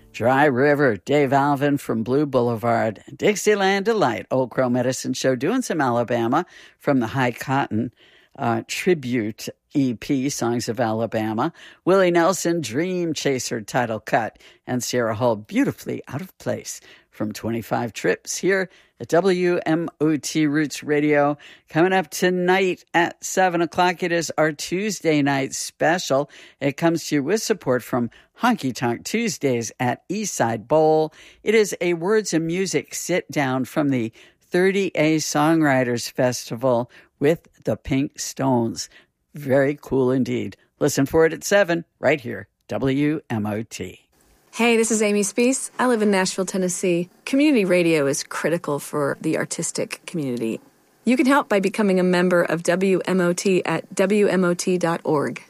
Dry River, Dave Alvin from Blue Boulevard, Dixieland Delight, Old Crow Medicine Show, doing some Alabama from the High Cotton tribute EP, Songs of Alabama, Willie Nelson, Dream Chaser title cut, and Sierra Hull, Beautifully Out of Place from 25 Trips here at WMOT Roots Radio. Coming up tonight at 7 o'clock, it is our Tuesday night special. It comes to you with support from Honky Tonk Tuesdays at Eastside Bowl. It is a words and music sit-down from the 30A Songwriters Festival with the Pink Stones. Very cool indeed. Listen for it at 7 right here, WMOT. Hey, this is Amy Speece. I live in Nashville, Tennessee. Community radio is critical for the artistic community. You can help by becoming a member of WMOT at WMOT.org.